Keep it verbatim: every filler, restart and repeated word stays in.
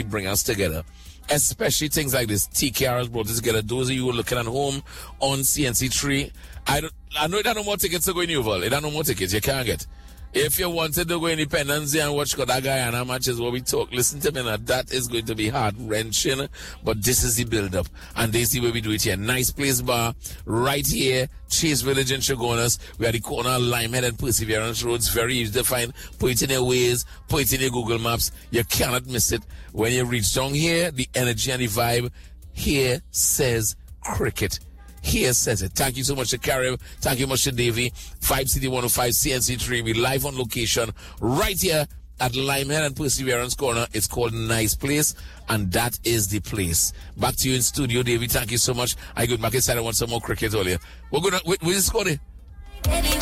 cricket bring us together. Especially things like this. T K R has brought us together. Those of you who are looking at home on C N C three, I don't, I know you don't know more tickets to go in Uval. You don't know more tickets. You can't get. If you wanted to go Independence Day and watch that Guyana matches where we talk, listen to me now. That is going to be heart-wrenching, but this is the build-up. And this is the way we do it here. Nice Place Bar, right here, Chase Village in Chagonas. We are the corner of Limehead and Perseverance Roads. Very easy to find. Put it in your Waze, put it in your Google Maps. You cannot miss it. When you reach down here, the energy and the vibe here says cricket. Here says it. Thank you so much to Carib. Thank you much to Davey. five C D one oh five C N C three. We live on location right here at Limehead and Perseverance Corner. It's called Nice Place, and that is the place. Back to you in studio, Davey. Thank you so much. I go back inside. I want some more cricket earlier. We're gonna. We, we just got it.